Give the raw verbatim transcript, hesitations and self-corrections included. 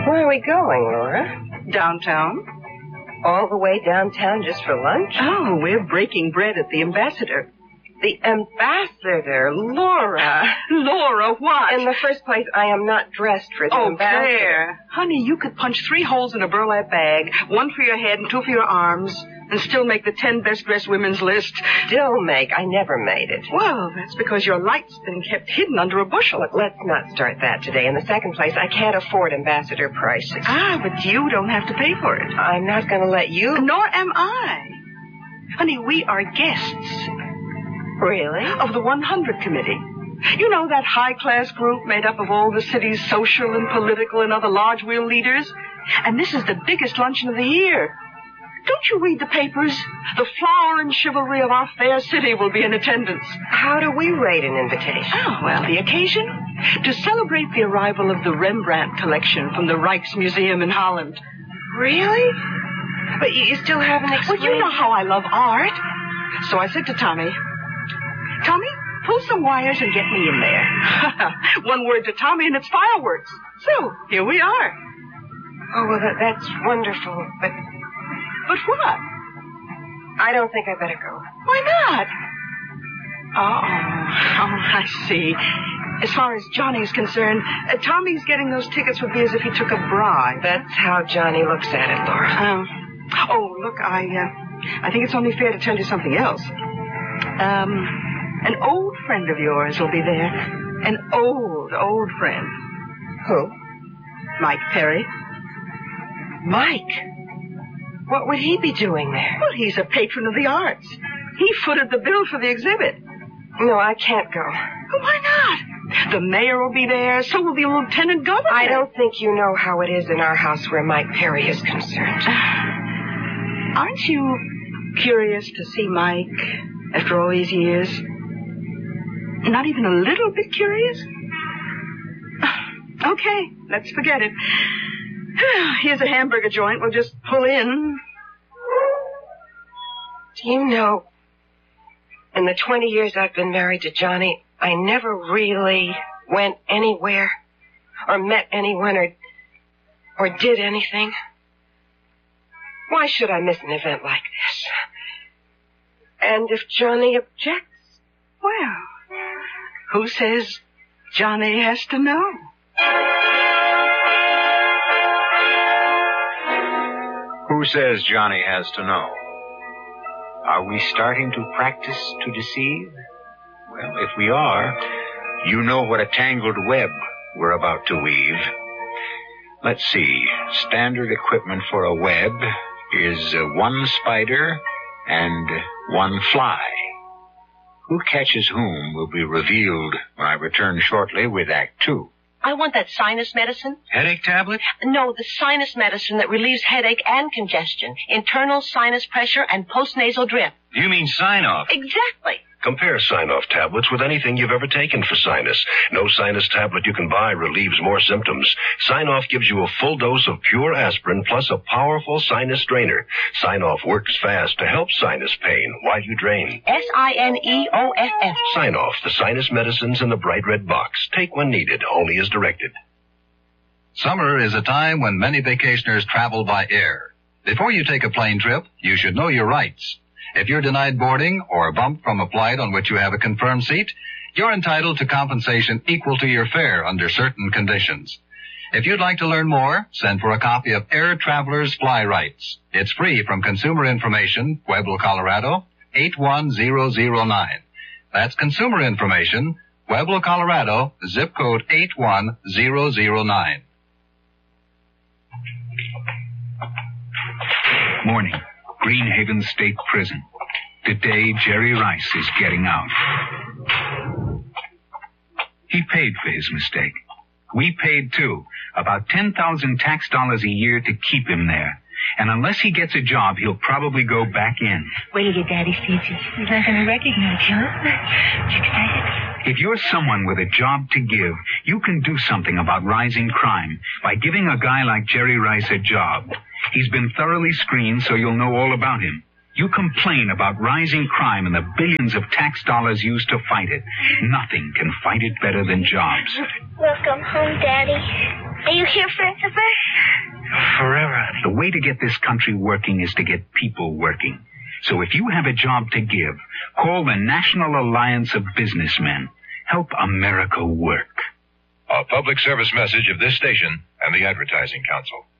Where are we going, Laura? Downtown. All the way downtown just for lunch? Oh, we're breaking bread at the Ambassador. The Ambassador, Laura. Laura, what? In the first place, I am not dressed for the oh, Ambassador. Claire. Honey, you could punch three holes in a burlap bag, one for your head and two for your arms, and still make the ten best-dressed women's list. Still make? I never made it. Well, that's because your light's been kept hidden under a bushel. Look, let's not start that today. In the second place, I can't afford Ambassador prices. Ah, but you don't have to pay for it. I'm not going to let you... Nor am I. Honey, we are guests. Really? Of the one hundred Committee. You know, that high-class group made up of all the city's social and political and other large-wheel leaders? And this is the biggest luncheon of the year. Don't you read the papers? The flower and chivalry of our fair city will be in attendance. How do we rate an invitation? Oh, well, the occasion? To celebrate the arrival of the Rembrandt collection from the Rijksmuseum in Holland. Really? But you, you still haven't explained... Well, you know how I love art. So I said to Tommy, Tommy, pull some wires and get me in there. One word to Tommy and it's fireworks. So, here we are. Oh, well, that, that's wonderful, but... But what? I don't think I better go. Why not? Oh, oh, I see. As far as Johnny's concerned, uh, Tommy's getting those tickets would be as if he took a bribe. That's how Johnny looks at it, Laura. Um, oh, look, I, uh, I think it's only fair to tell you something else. Um... An old friend of yours will be there. An old, old friend. Who? Mike Perry. Mike? What would he be doing there? Well, he's a patron of the arts. He footed the bill for the exhibit. No, I can't go. Well, why not? The mayor will be there, so will the lieutenant governor. I don't think you know how it is in our house where Mike Perry is concerned. Aren't you curious to see Mike after all these years? Not even a little bit curious? Okay, let's forget it. Here's a hamburger joint. We'll just pull in. Do you know, in the twenty years I've been married to Johnny, I never really went anywhere or met anyone or, or did anything. Why should I miss an event like this? And if Johnny objects? Well... Who says Johnny has to know? Who says Johnny has to know? Are we starting to practice to deceive? Well, if we are, you know what a tangled web we're about to weave. Let's see. Standard equipment for a web is uh, one spider and one fly. Who catches whom will be revealed when I return shortly with Act Two. I want that sinus medicine. Headache tablet? No, the sinus medicine that relieves headache and congestion, internal sinus pressure, and postnasal drip. You mean sign-off? Exactly. Compare Sign-Off tablets with anything you've ever taken for sinus. No sinus tablet you can buy relieves more symptoms. Sign-Off gives you a full dose of pure aspirin plus a powerful sinus drainer. Sign-Off works fast to help sinus pain while you drain. S I N E O F F. Sign-Off, the sinus medicines in the bright red box. Take when needed, only as directed. Summer is a time when many vacationers travel by air. Before you take a plane trip, you should know your rights. If you're denied boarding or bumped from a flight on which you have a confirmed seat, you're entitled to compensation equal to your fare under certain conditions. If you'd like to learn more, send for a copy of Air Traveler's Fly Rights. It's free from Consumer Information, Pueblo, Colorado, eight one zero zero nine. That's Consumer Information, Pueblo, Colorado, zip code eight one zero zero nine. Morning. Greenhaven State Prison. Today, Jerry Rice is getting out. He paid for his mistake. We paid, too, about ten thousand tax dollars a year to keep him there. And unless he gets a job, he'll probably go back in. Wait till your daddy sees you. He's not going to recognize you, huh? You excited? If you're someone with a job to give, you can do something about rising crime by giving a guy like Jerry Rice a job. He's been thoroughly screened, so you'll know all about him. You complain about rising crime and the billions of tax dollars used to fight it. Nothing can fight it better than jobs. Welcome home, Daddy. Are you here forever? Forever. The way to get this country working is to get people working. So if you have a job to give, call the National Alliance of Businessmen. Help America work. A public service message of this station and the Advertising Council.